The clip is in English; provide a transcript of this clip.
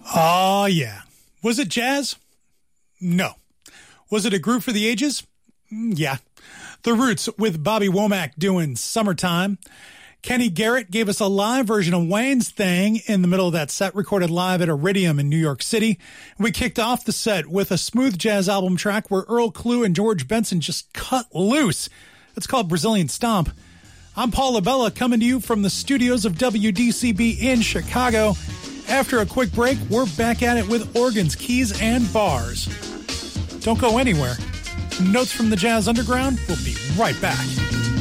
Oh, yeah. Was it jazz? No. Was it a group for the ages? Yeah. The Roots with Bobby Womack doing Summertime. Kenny Garrett gave us a live version of Wayne's Thing in the middle of that set, recorded live at Iridium in New York City. We kicked off the set with a smooth jazz album track where Earl Klugh and George Benson just cut loose. It's called Brazilian Stomp. I'm Paul Labella, coming to you from the studios of WDCB in Chicago. After a quick break, we're back at it with organs, keys, and bars. Don't go anywhere. Notes from the Jazz Underground. We'll be right back.